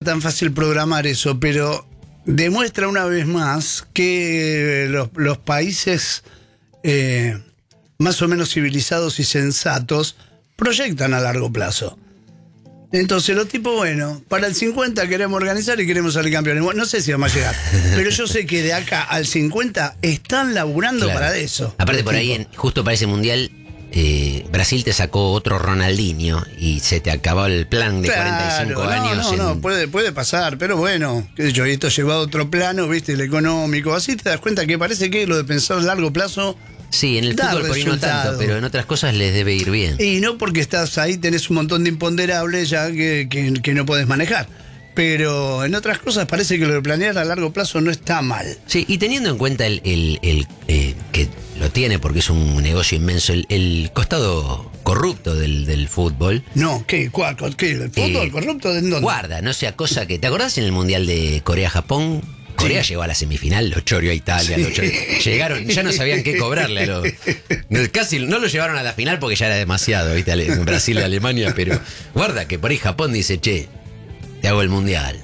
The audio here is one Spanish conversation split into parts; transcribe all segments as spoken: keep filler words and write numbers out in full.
tan fácil programar eso, pero demuestra una vez más que los, los países eh, más o menos civilizados y sensatos proyectan a largo plazo. Entonces los tipos, bueno, para el cincuenta queremos organizar y queremos salir campeones. Bueno, no sé si vamos a llegar, pero yo sé que de acá al cincuenta están laburando claro. para eso. Aparte por ahí, en, justo para ese mundial, eh, Brasil te sacó otro Ronaldinho y se te acabó el plan de claro, cuarenta y cinco no, años. No, en... no, puede, puede pasar, pero bueno, qué sé yo, esto llevado a otro plano, viste, el económico. Así te das cuenta que parece que lo de pensar a largo plazo... Sí, en el fútbol por ahí no tanto, pero en otras cosas les debe ir bien. Y no porque estás ahí, tenés un montón de imponderables ya que, que, que no podés manejar. Pero en otras cosas parece que lo de planear a largo plazo no está mal. Sí, y teniendo en cuenta el, el, el eh, que lo tiene porque es un negocio inmenso, el, el costado corrupto del, del fútbol. No, ¿qué? ¿Cuál? ¿Qué? ¿El fútbol eh, corrupto? ¿De dónde? Guarda, no sea cosa que... ¿Te acordás en el Mundial de Corea-Japón? Corea sí. llegó a la semifinal, lo choreó a Italia, sí. lo choreó. Llegaron, ya no sabían qué cobrarle a lo, casi no lo llevaron a la final porque ya era demasiado, ¿viste? En Brasil y Alemania, pero guarda que por ahí Japón dice, che, te hago el mundial.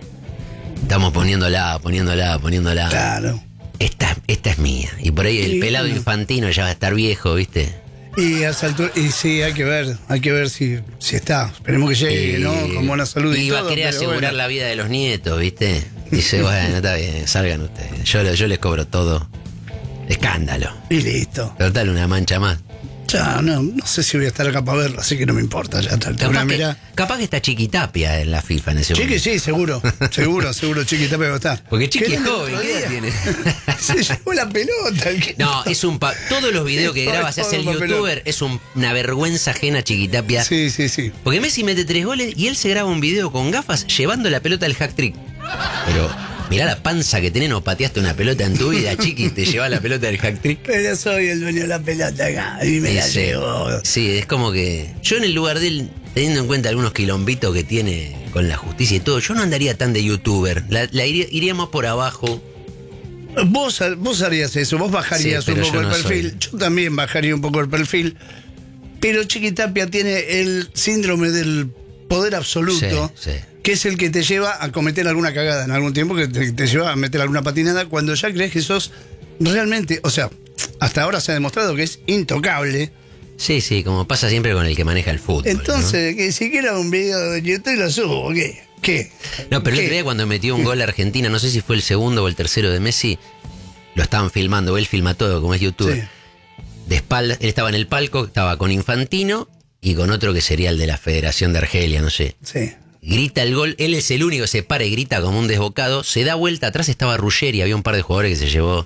Estamos poniéndola, poniéndola, poniéndola. Claro. Esta, esta es mía. Y por ahí el sí. pelado Infantino ya va a estar viejo, ¿viste? Y a esa altura, y sí, hay que ver, hay que ver si, si está. Esperemos que llegue, eh, ¿no? Con buena salud y, y todo. Y va a querer asegurar bueno. la vida de los nietos, ¿viste? Dice, bueno, está bien, salgan ustedes. Yo, yo les cobro todo. Escándalo. Y listo. Total, una mancha más. Ya, no, no sé si voy a estar acá para verlo, así que no me importa. Ya está. Capaz, que, mira. capaz que está Chiquitapia en la FIFA en ese Chiqui, momento. sí, seguro. Seguro, seguro, Chiquitapia va a estar. Porque Chiqui es joven, ¿qué edad tiene? Se llevó la pelota. El que... No, es un... Pa... Todos los videos que graba, se hace el youtuber, es un, una vergüenza ajena Chiquitapia. Sí, sí, sí. Porque Messi mete tres goles y él se graba un video con gafas llevando la pelota al hack trick. Pero... Mirá la panza que tenés, no pateaste una pelota en tu vida, Chiqui, te llevas la pelota del hack trick. Pero soy el dueño de la pelota acá y me sí, la sí. llevo. Sí, es como que yo en el lugar de él, teniendo en cuenta algunos quilombitos que tiene con la justicia y todo, yo no andaría tan de youtuber, la, la iría, iría más por abajo. Vos, vos harías eso, vos bajarías sí, un poco el no perfil, soy. Yo también bajaría un poco el perfil, pero Chiquitapia tiene el síndrome del poder absoluto. Sí, sí. Que es el que te lleva a cometer alguna cagada en algún tiempo, que te, te lleva a meter alguna patinada cuando ya crees que sos realmente, o sea, hasta ahora se ha demostrado que es intocable. Sí, sí, como pasa siempre con el que maneja el fútbol. Entonces, ¿no? Que siquiera un video de YouTube lo subo, ¿qué? ¿Qué? No, pero ¿Qué? el otro día cuando metió un gol a Argentina, no sé si fue el segundo o el tercero de Messi, lo estaban filmando, él filma todo, como es youtuber. Sí. De espaldas, él estaba en el palco, estaba con Infantino y con otro que sería el de la Federación de Argelia, no sé. Sí. Grita el gol, él es el único que se para y grita como un desbocado, se da vuelta, atrás estaba Ruggeri, había un par de jugadores que se llevó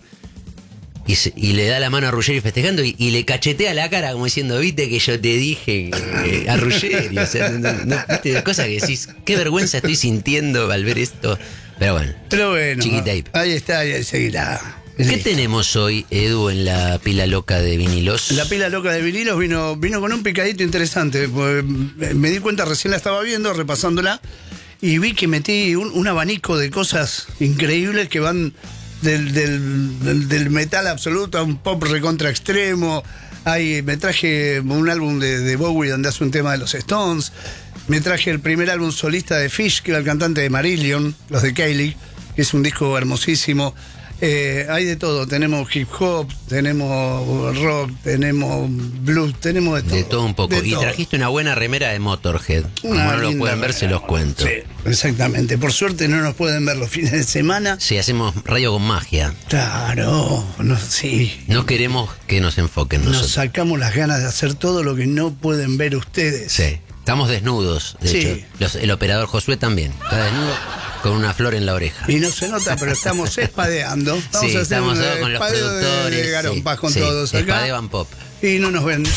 y, se, y le da la mano a Ruggeri festejando y, y le cachetea la cara como diciendo, viste que yo te dije eh, a Ruggeri, o sea, no, no, viste, cosas que decís, qué vergüenza estoy sintiendo al ver esto, pero bueno, pero bueno, Chiquitape. Ahí está, ahí seguirá. ¿Qué Listo. Tenemos hoy, Edu, en la pila loca de vinilos? La pila loca de vinilos vino, vino con un picadito interesante. Me di cuenta, recién la estaba viendo, repasándola, y vi que metí un, un abanico de cosas increíbles que van del, del, del, del metal absoluto a un pop recontra extremo. Ahí me traje un álbum de, de Bowie donde hace un tema de los Stones. Me traje el primer álbum solista de Fish, que era el cantante de Marillion, los de Kylie, que es un disco hermosísimo. Eh, hay de todo, tenemos hip hop, tenemos rock, tenemos blues, tenemos de todo. De todo un poco. De y todo. Trajiste una buena remera de Motorhead. Una Como no lo pueden ver, remera. se los cuento. Sí, exactamente. Por suerte no nos pueden ver los fines de semana. Sí, hacemos radio con magia. Claro, no, sí. No queremos que nos enfoquen Nos nosotros. sacamos las ganas de hacer todo lo que no pueden ver ustedes. Sí. Estamos desnudos, de Sí. hecho. Los- el operador Josué también. Está desnudo con una flor en la oreja. Y no se nota, pero estamos espadeando. Vamos Sí, a hacer estamos un todos con los espadeo de- productores. de Garompas sí, con sí, todos acá. espadeban pop. Y no nos ven.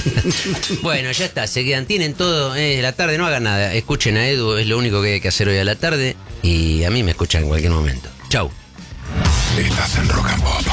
Bueno, ya está, se quedan, tienen todo, es la tarde, no hagan nada, escuchen a Edu, es lo único que hay que hacer hoy a la tarde y a mí me escuchan en cualquier momento. Chau. Estás en Rock and Pop.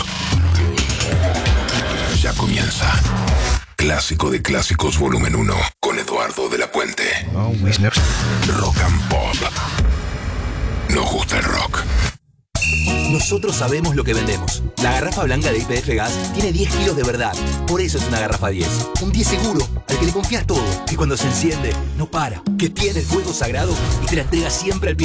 Ya comienza. Clásico de Clásicos Volumen uno con Eduardo de la Puente. Rock and Pop. Nos gusta el rock. Nosotros sabemos lo que vendemos. La garrafa blanca de Y P F Gas tiene diez kilos de verdad. Por eso es una garrafa diez. Un diez seguro, al que le confías todo. Que cuando se enciende, no para. Que tiene el fuego sagrado y te la entrega siempre al